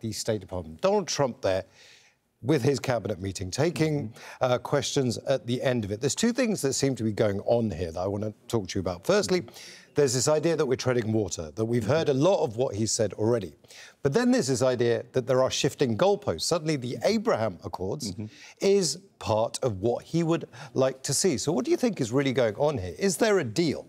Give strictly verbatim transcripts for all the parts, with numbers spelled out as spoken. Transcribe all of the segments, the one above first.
the State Department. Donald Trump there with his cabinet meeting, taking uh, questions at the end of it. There's two things that seem to be going on here that I want to talk to you about. Firstly, there's this idea that we're treading water, that we've heard a lot of what he's said already. But then there's this idea that there are shifting goalposts. Suddenly the Abraham Accords mm-hmm. is part of what he would like to see. So what do you think is really going on here? Is there a deal?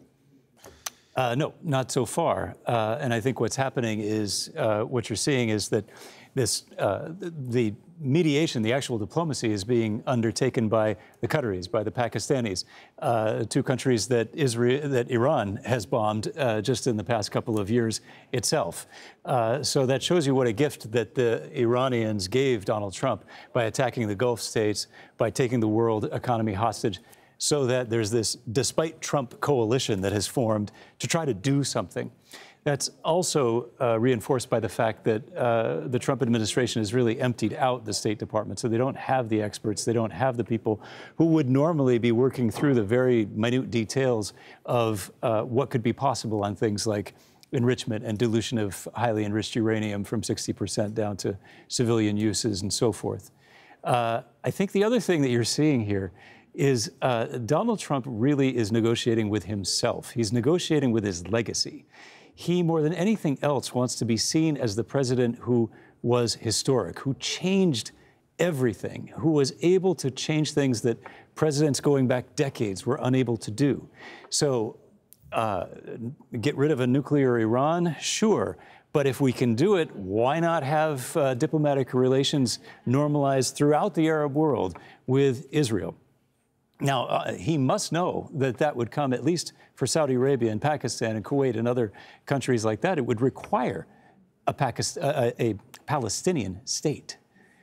Uh, no, not so far. Uh, and I think what's happening is, uh, what you're seeing is that this, uh, the mediation, the actual diplomacy is being undertaken by the Qataris, by the Pakistanis, uh, two countries that Israel, that Iran has bombed uh, just in the past couple of years itself. Uh, so that shows you what a gift that the Iranians gave Donald Trump by attacking the Gulf states, by taking the world economy hostage, so that there's this despite Trump coalition that has formed to try to do something. That's also uh, reinforced by the fact that uh, the Trump administration has really emptied out the State Department. So they don't have the experts, they don't have the people who would normally be working through the very minute details of uh, what could be possible on things like enrichment and dilution of highly enriched uranium from sixty percent down to civilian uses and so forth. Uh, I think the other thing that you're seeing here is uh, Donald Trump really is negotiating with himself. He's negotiating with his legacy. He, more than anything else, wants to be seen as the president who was historic, who changed everything, who was able to change things that presidents going back decades were unable to do. So uh, get rid of a nuclear Iran? Sure. But if we can do it, why not have uh, diplomatic relations normalized throughout the Arab world with Israel? Now, uh, he must know that that would come, at least for Saudi Arabia and Pakistan and Kuwait and other countries like that, it would require a, Pakistan, a, a Palestinian state.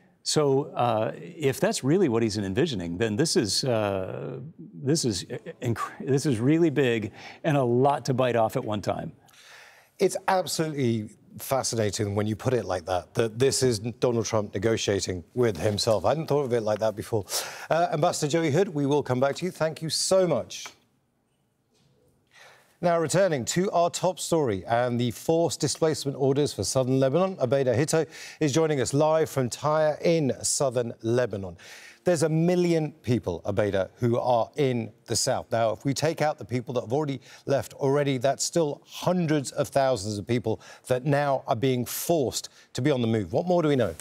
So uh, if that's really what he's envisioning, then this is, uh, this is, this is really big and a lot to bite off at one time. It's absolutely fascinating when you put it like that, that this is Donald Trump negotiating with himself. I hadn't thought of it like that before. Uh, Ambassador Joey Hood, we will come back to you. Thank you so much. Now, returning to our top story and the forced displacement orders for southern Lebanon, Obaida Hito is joining us live from Tyre in southern Lebanon. There's a million people, Obaida, who are in the south. Now, if we take out the people that have already left already, that's still hundreds of thousands of people that now are being forced to be on the move. What more do we know?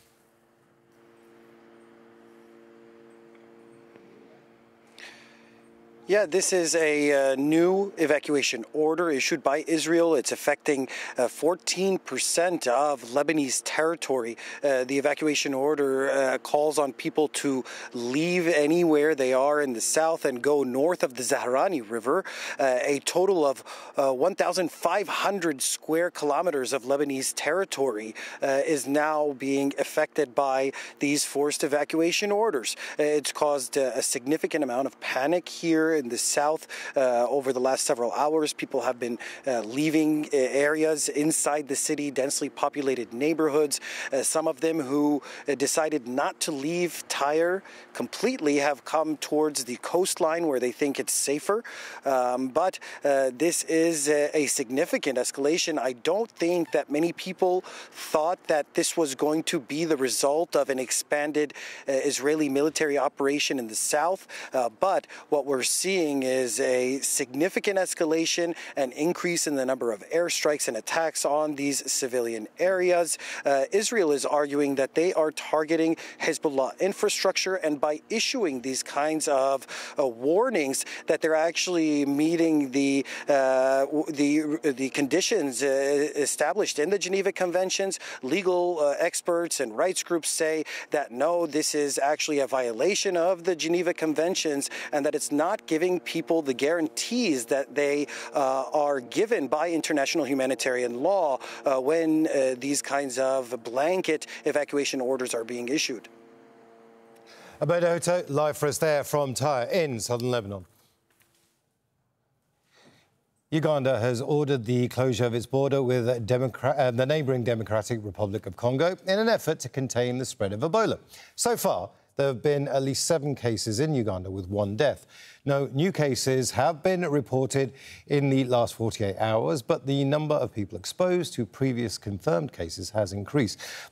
Yeah, this is a uh, new evacuation order issued by Israel. It's affecting uh, fourteen percent of Lebanese territory. Uh, the evacuation order uh, calls on people to leave anywhere they are in the south and go north of the Zahrani River. Uh, a total of uh, one thousand five hundred square kilometers of Lebanese territory uh, is now being affected by these forced evacuation orders. Uh, it's caused uh, a significant amount of panic here in the south uh, over the last several hours. People have been uh, leaving uh, areas inside the city, densely populated neighborhoods. Uh, some of them who uh, decided not to leave Tyre completely have come towards the coastline where they think it's safer. Um, but uh, this is a, a significant escalation. I don't think that many people thought that this was going to be the result of an expanded uh, Israeli military operation in the south. Uh, but what we're seeing is a significant escalation, an increase in the number of airstrikes and attacks on these civilian areas. Uh, Israel is arguing that they are targeting Hezbollah infrastructure, and by issuing these kinds of uh, warnings, that they're actually meeting the uh, the the conditions uh, established in the Geneva Conventions. Legal uh, experts and rights groups say that no, this is actually a violation of the Geneva Conventions, and that it's not giving people the guarantees that they uh, are given by international humanitarian law uh, when uh, these kinds of blanket evacuation orders are being issued. Obaida Hito, live for us there from Tyre in southern Lebanon. Uganda has ordered the closure of its border with Democrat, uh, the neighbouring Democratic Republic of Congo in an effort to contain the spread of Ebola. So far, there have been at least seven cases in Uganda with one death. No new cases have been reported in the last forty-eight hours, but the number of people exposed to previous confirmed cases has increased.